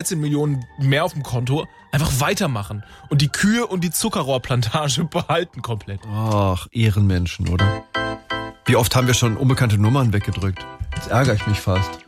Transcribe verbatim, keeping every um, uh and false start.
dreizehn Millionen mehr auf dem Konto, einfach weitermachen und die Kühe und die Zuckerrohrplantage behalten komplett. Ach, Ehrenmenschen, oder? Wie oft haben wir schon unbekannte Nummern weggedrückt? Jetzt ärgere ich mich fast.